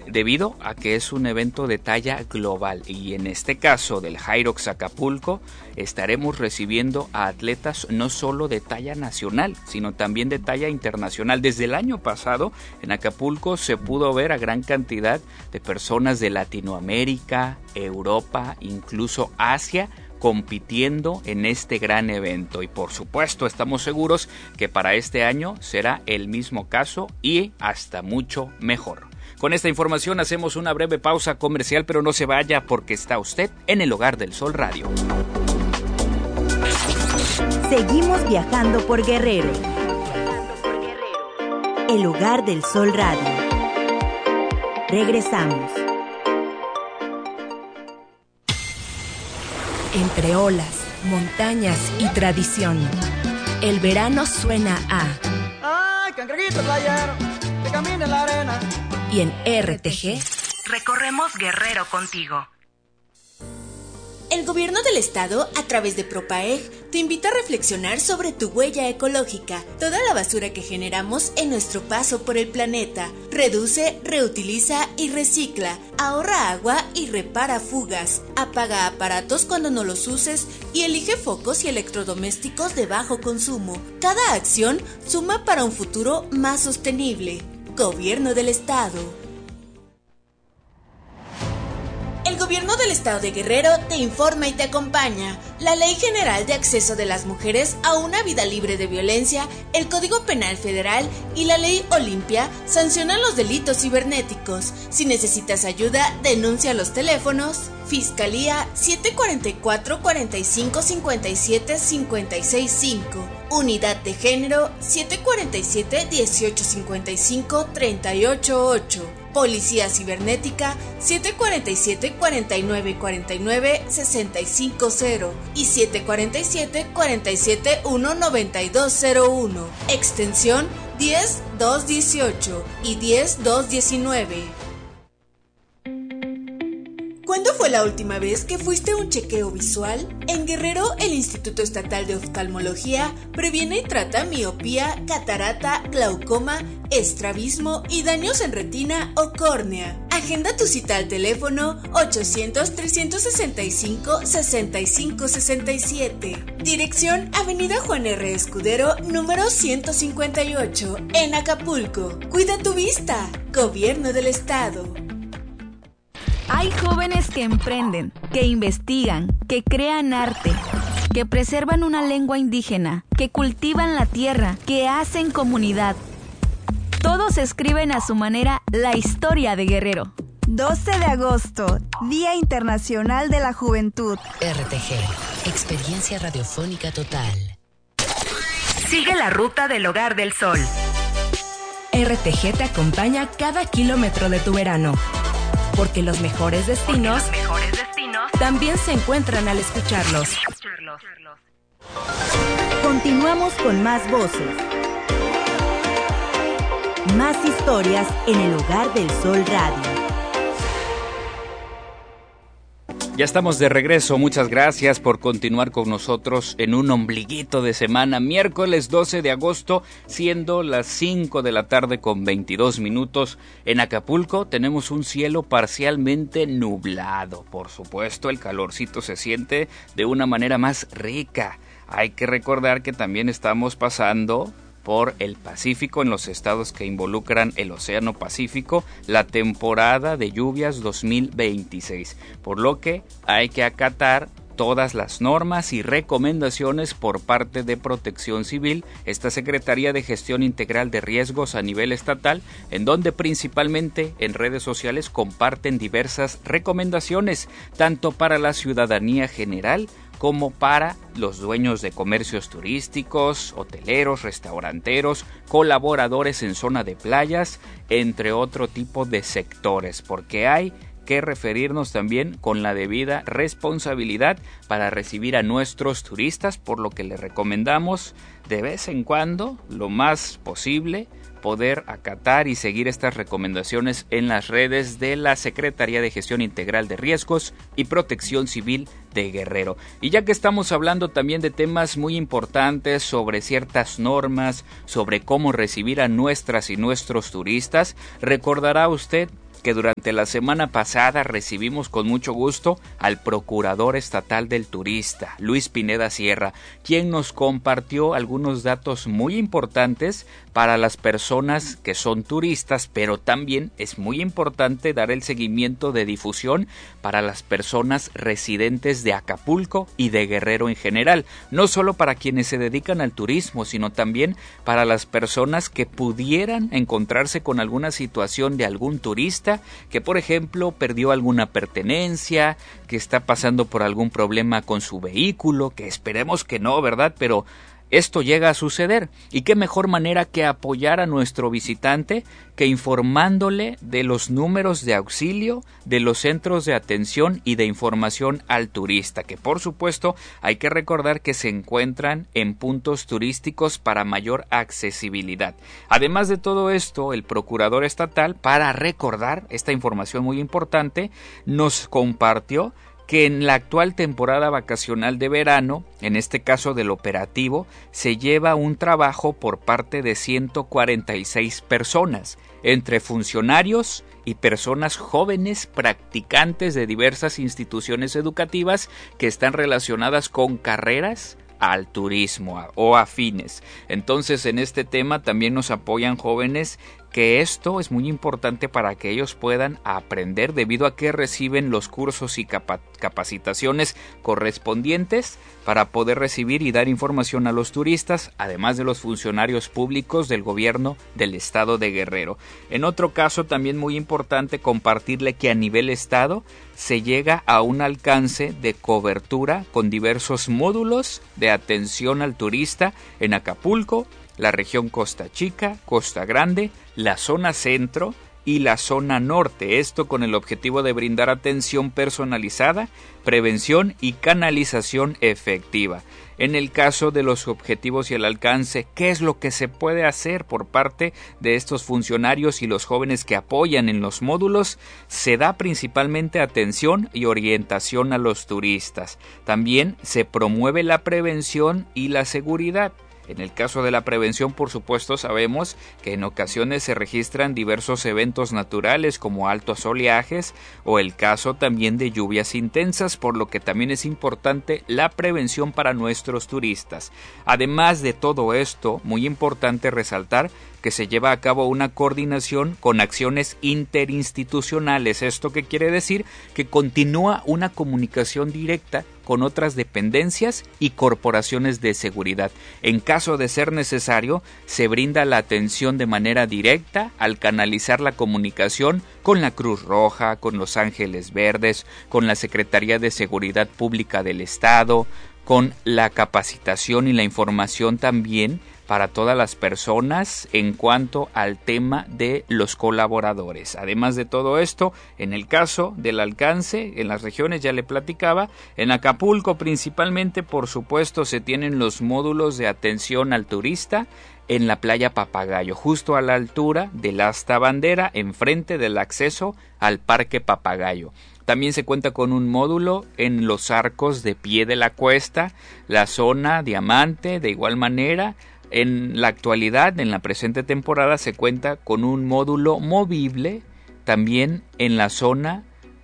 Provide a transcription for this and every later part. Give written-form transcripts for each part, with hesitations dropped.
debido a que es un evento de talla global y en este caso del Hyrox Acapulco estaremos recibiendo a atletas no solo de talla nacional, sino también de talla internacional. Desde el año pasado en Acapulco se pudo ver a gran cantidad de personas de Latinoamérica, Europa, incluso Asia, compitiendo en este gran evento y por supuesto estamos seguros que para este año será el mismo caso y hasta mucho mejor. Con esta información hacemos una breve pausa comercial, pero no se vaya porque está usted en el Hogar del Sol Radio. Seguimos viajando por Guerrero. El Hogar del Sol Radio. Regresamos. Entre olas, montañas y tradición, el verano suena a... ¡Ay, cangrejito playero, que camina en la arena! Y en RTG, recorremos Guerrero contigo. El gobierno del estado, a través de Propaeg, te invita a reflexionar sobre tu huella ecológica, toda la basura que generamos en nuestro paso por el planeta. Reduce, reutiliza y recicla, ahorra agua y repara fugas, apaga aparatos cuando no los uses y elige focos y electrodomésticos de bajo consumo. Cada acción suma para un futuro más sostenible. Gobierno del estado. El Gobierno del Estado de Guerrero te informa y te acompaña. La Ley General de Acceso de las Mujeres a una Vida Libre de Violencia, el Código Penal Federal y la Ley Olimpia sancionan los delitos cibernéticos. Si necesitas ayuda, denuncia a los teléfonos Fiscalía 744 45 57 565, Unidad de Género 747 18 55 38 8. Policía Cibernética 747 49 49 65 0 y 747 47 1 9201, extensión 10218 y 10219. ¿Cuándo fue la última vez que fuiste a un chequeo visual? En Guerrero, el Instituto Estatal de Oftalmología previene y trata miopía, catarata, glaucoma, estrabismo y daños en retina o córnea. Agenda tu cita al teléfono 800-365-6567. Dirección Avenida Juan R. Escudero, número 158, en Acapulco. Cuida tu vista. Gobierno del Estado. Hay jóvenes que emprenden, que investigan, que crean arte, que preservan una lengua indígena, que cultivan la tierra, que hacen comunidad. Todos escriben a su manera la historia de Guerrero. 12 de agosto, Día Internacional de la Juventud. RTG, experiencia radiofónica total. Sigue la ruta del Hogar del Sol. RTG te acompaña cada kilómetro de tu verano. Porque los mejores destinos también se encuentran al escucharlos. Continuamos con más voces. Más historias en el Hogar del Sol Radio. Ya estamos de regreso, muchas gracias por continuar con nosotros en un ombliguito de semana, miércoles 12 de agosto, siendo las 5 de la tarde con 22 minutos. En Acapulco tenemos un cielo parcialmente nublado, por supuesto el calorcito se siente de una manera más rica. Hay que recordar que también estamos pasando por el Pacífico, en los estados que involucran el Océano Pacífico, la temporada de lluvias 2026, por lo que hay que acatar todas las normas y recomendaciones por parte de Protección Civil, esta Secretaría de Gestión Integral de Riesgos a nivel estatal, en donde principalmente en redes sociales comparten diversas recomendaciones, tanto para la ciudadanía general como para los dueños de comercios turísticos, hoteleros, restauranteros, colaboradores en zona de playas, entre otro tipo de sectores, porque hay que referirnos también con la debida responsabilidad para recibir a nuestros turistas, por lo que les recomendamos de vez en cuando, lo más posible, poder acatar y seguir estas recomendaciones en las redes de la Secretaría de Gestión Integral de Riesgos y Protección Civil de Guerrero. Y ya que estamos hablando también de temas muy importantes sobre ciertas normas, sobre cómo recibir a nuestras y nuestros turistas, recordará usted que durante la semana pasada recibimos con mucho gusto al Procurador Estatal del Turista, Luis Pineda Sierra, quien nos compartió algunos datos muy importantes para las personas que son turistas, pero también es muy importante dar el seguimiento de difusión para las personas residentes de Acapulco y de Guerrero en general, no solo para quienes se dedican al turismo, sino también para las personas que pudieran encontrarse con alguna situación de algún turista que, por ejemplo, perdió alguna pertenencia, que está pasando por algún problema con su vehículo, que esperemos que no, ¿verdad? Pero esto llega a suceder, y qué mejor manera que apoyar a nuestro visitante que informándole de los números de auxilio, de los centros de atención y de información al turista, que por supuesto hay que recordar que se encuentran en puntos turísticos para mayor accesibilidad. Además de todo esto, el Procurador Estatal, para recordar esta información muy importante, nos compartió que en la actual temporada vacacional de verano, en este caso del operativo, se lleva un trabajo por parte de 146 personas, entre funcionarios y personas jóvenes practicantes de diversas instituciones educativas que están relacionadas con carreras al turismo o afines. Entonces, en este tema también nos apoyan jóvenes, que esto es muy importante para que ellos puedan aprender, debido a que reciben los cursos y capacitaciones correspondientes para poder recibir y dar información a los turistas, además de los funcionarios públicos del gobierno del estado de Guerrero. En otro caso también muy importante compartirle que a nivel estado se llega a un alcance de cobertura con diversos módulos de atención al turista en Acapulco, la región Costa Chica, Costa Grande, la zona centro y la zona norte, esto con el objetivo de brindar atención personalizada, prevención y canalización efectiva. En el caso de los objetivos y el alcance, ¿qué es lo que se puede hacer por parte de estos funcionarios y los jóvenes que apoyan en los módulos? Se da principalmente atención y orientación a los turistas. También se promueve la prevención y la seguridad. En el caso de la prevención, por supuesto, sabemos que en ocasiones se registran diversos eventos naturales como altos oleajes o el caso también de lluvias intensas, por lo que también es importante la prevención para nuestros turistas. Además de todo esto, muy importante resaltar que se lleva a cabo una coordinación con acciones interinstitucionales. ¿Esto qué quiere decir? Que continúa una comunicación directa con otras dependencias y corporaciones de seguridad. En caso de ser necesario, se brinda la atención de manera directa al canalizar la comunicación con la Cruz Roja, con los Ángeles Verdes, con la Secretaría de Seguridad Pública del Estado, con la capacitación y la información también para todas las personas en cuanto al tema de los colaboradores. Además de todo esto, en el caso del alcance, en las regiones ya le platicaba, en Acapulco principalmente, por supuesto, se tienen los módulos de atención al turista en la playa Papagayo, justo a la altura del asta bandera, enfrente del acceso al Parque Papagayo. También se cuenta con un módulo en los arcos de Pie de la Cuesta, la zona Diamante, de igual manera. En la actualidad, en la presente temporada, se cuenta con un módulo movible también en la zona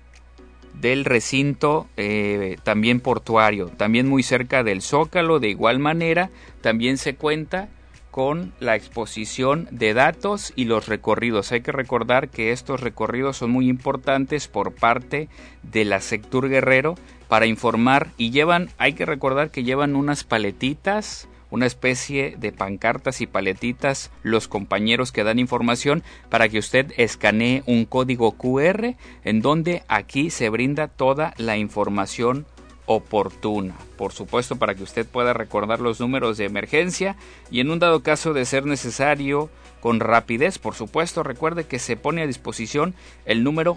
del recinto también portuario, también muy cerca del Zócalo. De igual manera, también se cuenta con la exposición de datos y los recorridos. Hay que recordar que estos recorridos son muy importantes por parte de la Sectur Guerrero para informar, y hay que recordar que llevan unas paletitas, una especie de pancartas y paletitas, los compañeros que dan información, para que usted escanee un código QR en donde aquí se brinda toda la información oportuna, por supuesto, para que usted pueda recordar los números de emergencia y en un dado caso de ser necesario, con rapidez, por supuesto, recuerde que se pone a disposición el número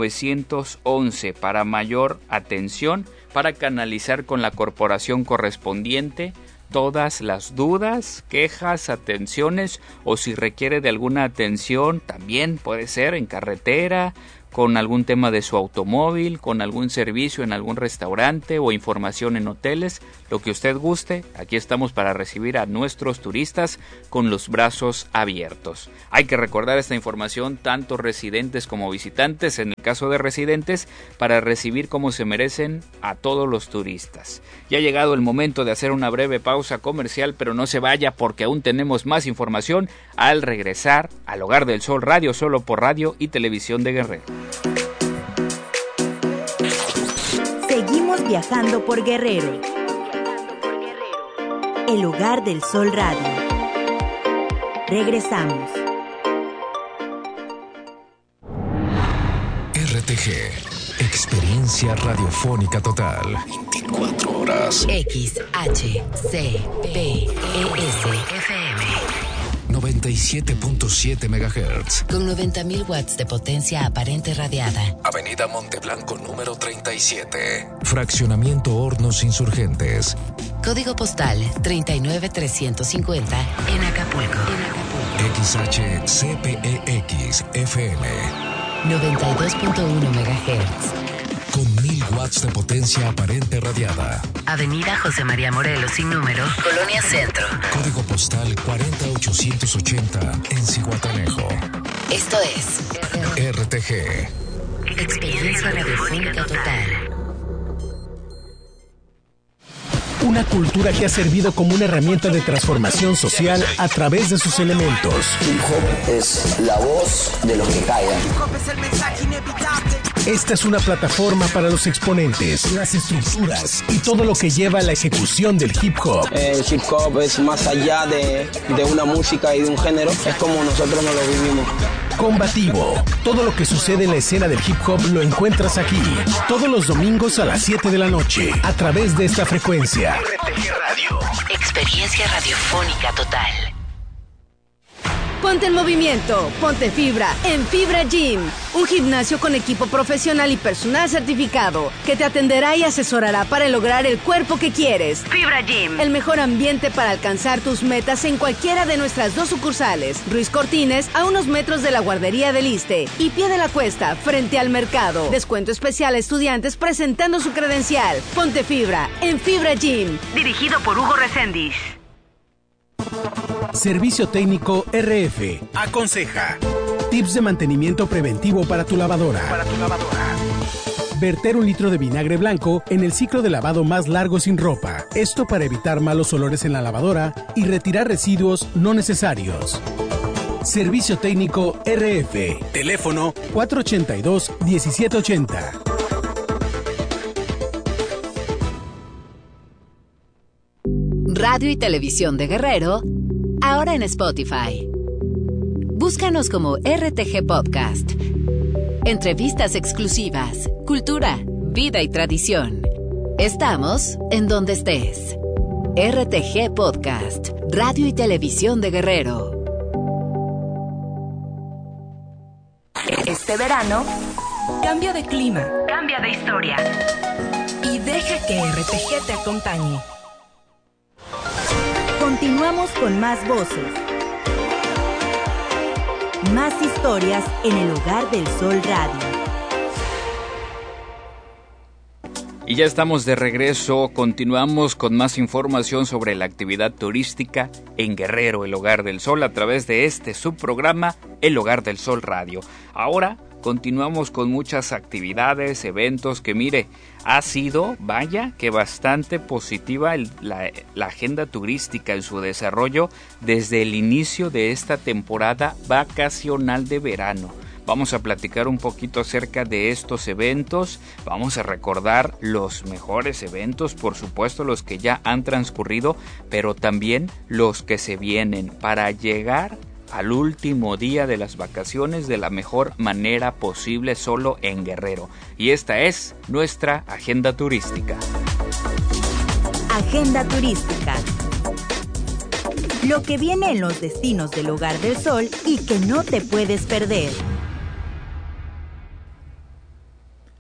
911 para mayor atención, para canalizar con la corporación correspondiente todas las dudas, quejas, atenciones, o si requiere de alguna atención, también puede ser en carretera, con algún tema de su automóvil, con algún servicio en algún restaurante o información en hoteles, lo que usted guste. Aquí estamos para recibir a nuestros turistas con los brazos abiertos. Hay que recordar esta información tanto residentes como visitantes, en el caso de residentes, para recibir como se merecen a todos los turistas. Ya ha llegado el momento de hacer una breve pausa comercial, pero no se vaya porque aún tenemos más información al regresar al Hogar del Sol Radio, solo por Radio y Televisión de Guerrero. Seguimos viajando por Guerrero. El Hogar del Sol Radio. Regresamos. RTG, experiencia radiofónica total. 24 horas. XHCPES-FM 97.7 MHz. con 90.000 watts de potencia aparente radiada. Avenida Monteblanco número 37. Fraccionamiento Hornos Insurgentes. Código postal 39350 en Acapulco. XHCPEX-FM 92.1 MHz. con 1000 watts de potencia aparente radiada. Avenida José María Morelos sin número, Colonia Centro. Código postal 40880 en Zihuatanejo. Esto es RTG. Experiencia radiofónica total. Una cultura que ha servido como una herramienta de transformación social a través de sus elementos. Hip hop es la voz de los que callan. Esta es una plataforma para los exponentes, las estructuras y todo lo que lleva a la ejecución del hip hop. El hip hop es más allá de una música y de un género, es como nosotros nos lo vivimos. Combativo. Todo lo que sucede en la escena del hip hop lo encuentras aquí. Todos los domingos a las 7 de la noche, a través de esta frecuencia. RTG Radio. Experiencia radiofónica total. Ponte en movimiento, ponte fibra en Fibra Gym, un gimnasio con equipo profesional y personal certificado que te atenderá y asesorará para lograr el cuerpo que quieres. Fibra Gym, el mejor ambiente para alcanzar tus metas en cualquiera de nuestras 2 sucursales, Ruiz Cortines a unos metros de la guardería del Iste y Pie de la Cuesta frente al mercado. Descuento especial a estudiantes presentando su credencial. Ponte fibra en Fibra Gym, dirigido por Hugo Reséndiz. Servicio técnico RF. Aconseja. Tips de mantenimiento preventivo para tu lavadora. Verter 1 litro de vinagre blanco en el ciclo de lavado más largo sin ropa. Esto para evitar malos olores en la lavadora y retirar residuos no necesarios. Servicio técnico RF. Teléfono 482-1780. Radio y Televisión de Guerrero, ahora en Spotify. Búscanos como RTG Podcast. Entrevistas exclusivas, cultura, vida y tradición. Estamos en donde estés. RTG Podcast, Radio y Televisión de Guerrero. Este verano, cambia de clima, Cambia de historia. y deja que RTG te acompañe. Continuamos con más voces. Más historias en el Hogar del Sol Radio. Y ya estamos de regreso, continuamos con más información sobre la actividad turística en Guerrero, el Hogar del Sol, a través de este subprograma, el Hogar del Sol Radio. Ahora continuamos con muchas actividades, eventos que mire, ha sido, vaya, que bastante positiva la agenda turística en su desarrollo desde el inicio de esta temporada vacacional de verano. Vamos a platicar un poquito acerca de estos eventos, vamos a recordar los mejores eventos, por supuesto los que ya han transcurrido, pero también los que se vienen para llegar al último día de las vacaciones de la mejor manera posible solo en Guerrero. Y esta es nuestra agenda turística. Agenda turística. Lo que viene en los destinos del Hogar del Sol y que no te puedes perder.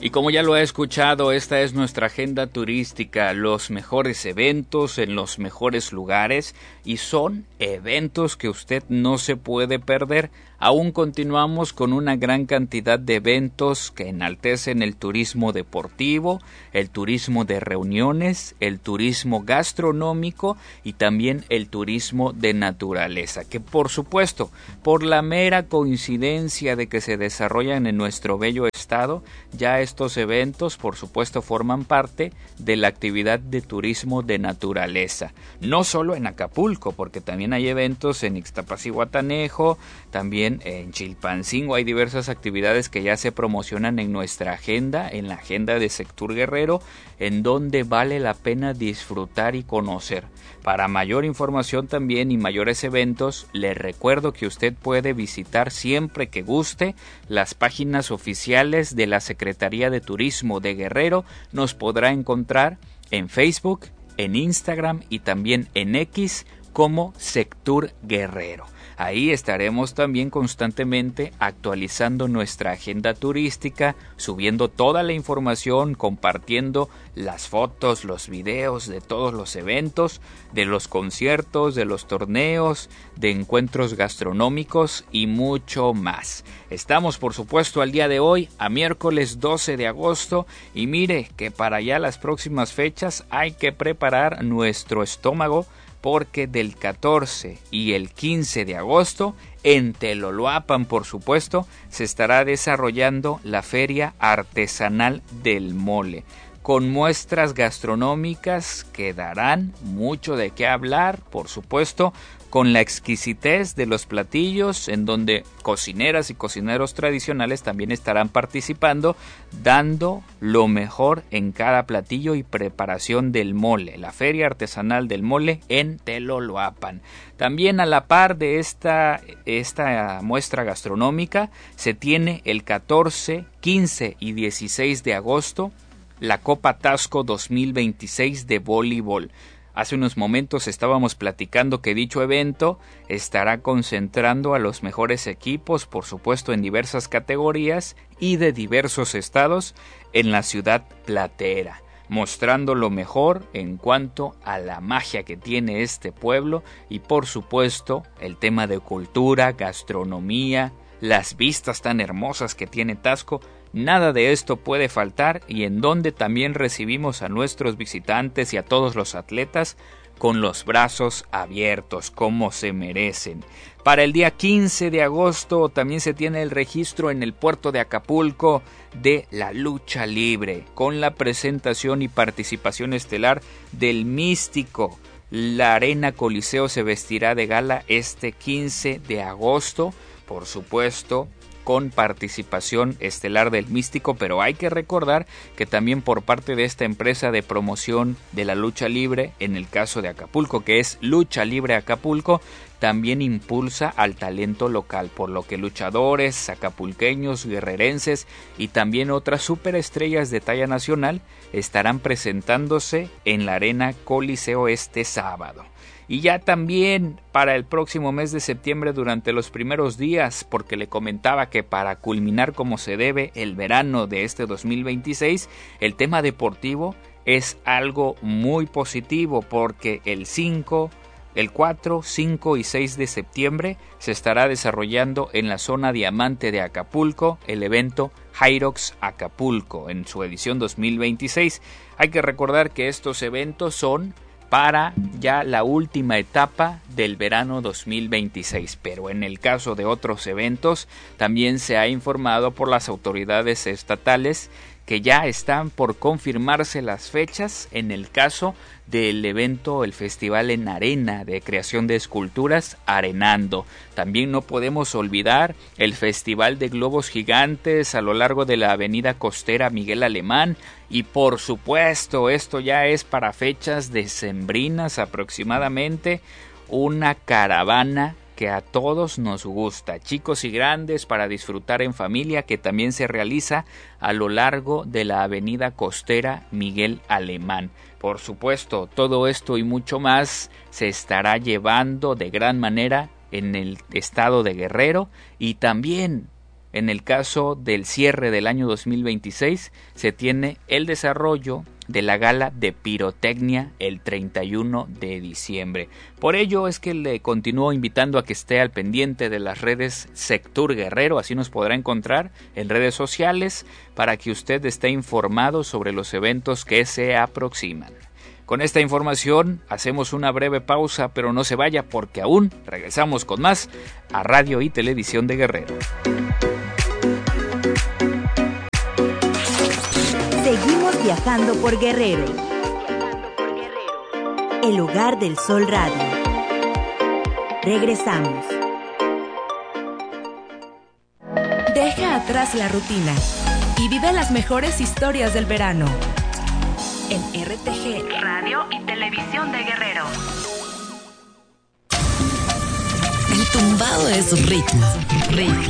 Y como ya lo ha escuchado, esta es nuestra agenda turística, los mejores eventos en los mejores lugares, y son eventos que usted no se puede perder. Aún continuamos con una gran cantidad de eventos que enaltecen el turismo deportivo, el turismo de reuniones, el turismo gastronómico y también el turismo de naturaleza, que por supuesto, por la mera coincidencia de que se desarrollan en nuestro bello estado, ya estos eventos por supuesto forman parte de la actividad de turismo de naturaleza. No solo en Acapulco, porque también hay eventos en Ixtapas-Zihuatanejo, también en Chilpancingo hay diversas actividades que ya se promocionan en nuestra agenda, en la agenda de Sectur Guerrero, en donde vale la pena disfrutar y conocer. Para mayor información también y mayores eventos, le recuerdo que usted puede visitar siempre que guste las páginas oficiales de la Secretaría de Turismo de Guerrero. Nos podrá encontrar en Facebook, en Instagram y también en X como Sectur Guerrero. Ahí estaremos también constantemente actualizando nuestra agenda turística, subiendo toda la información, compartiendo las fotos, los videos de todos los eventos, de los conciertos, de los torneos, de encuentros gastronómicos y mucho más. Estamos por supuesto al día de hoy, a miércoles 12 de agosto, y mire que para ya las próximas fechas hay que preparar nuestro estómago, porque del 14 y el 15 de agosto, en Teloloapan, por supuesto, se estará desarrollando la Feria Artesanal del Mole, con muestras gastronómicas que darán mucho de qué hablar, por supuesto, con la exquisitez de los platillos, en donde cocineras y cocineros tradicionales también estarán participando, dando lo mejor en cada platillo y preparación del mole, la Feria Artesanal del Mole en Teloloapan. También a la par de esta muestra gastronómica se tiene el 14, 15 y 16 de agosto la Copa Tasco 2026 de voleibol. Hace unos momentos estábamos platicando que dicho evento estará concentrando a los mejores equipos, por supuesto en diversas categorías y de diversos estados en la ciudad platera, mostrando lo mejor en cuanto a la magia que tiene este pueblo y por supuesto el tema de cultura, gastronomía, las vistas tan hermosas que tiene Tasco. Nada de esto puede faltar, y en donde también recibimos a nuestros visitantes y a todos los atletas con los brazos abiertos como se merecen. Para el día 15 de agosto también se tiene el registro en el puerto de Acapulco de la lucha libre, con la presentación y participación estelar del Místico. La Arena Coliseo se vestirá de gala este 15 de agosto, por supuesto, con participación estelar del Místico, pero hay que recordar que también por parte de esta empresa de promoción de la lucha libre, en el caso de Acapulco, que es Lucha Libre Acapulco, también impulsa al talento local, por lo que luchadores acapulqueños, guerrerenses y también otras superestrellas de talla nacional estarán presentándose en la Arena Coliseo este sábado. Y ya también para el próximo mes de septiembre, durante los primeros días, porque le comentaba que para culminar como se debe el verano de este 2026, el tema deportivo es algo muy positivo, porque el 4, 5 y 6 de septiembre se estará desarrollando en la zona Diamante de Acapulco el evento Hyrox Acapulco en su edición 2026. Hay que recordar que estos eventos son para ya la última etapa del verano 2026, pero en el caso de otros eventos también se ha informado por las autoridades estatales que ya están por confirmarse las fechas en el caso del evento, el Festival en Arena de Creación de Esculturas Arenando. También no podemos olvidar el Festival de Globos Gigantes a lo largo de la avenida costera Miguel Alemán, y por supuesto esto ya es para fechas decembrinas aproximadamente, una caravana que a todos nos gusta, chicos y grandes, para disfrutar en familia, que también se realiza a lo largo de la avenida costera Miguel Alemán. Por supuesto, todo esto y mucho más se estará llevando de gran manera en el estado de Guerrero, y también en el caso del cierre del año 2026, se tiene el desarrollo de la gala de pirotecnia el 31 de diciembre. Por ello es que le continúo invitando a que esté al pendiente de las redes Sectur Guerrero, así nos podrá encontrar en redes sociales para que usted esté informado sobre los eventos que se aproximan. Con esta información hacemos una breve pausa, pero no se vaya porque aún regresamos con más a Radio y Televisión de Guerrero. Seguimos viajando por Guerrero. El Hogar del Sol Radio. Regresamos. Deja atrás la rutina y vive las mejores historias del verano. En RTG, Radio y Televisión de Guerrero. El tumbado es ritmo, ritmo.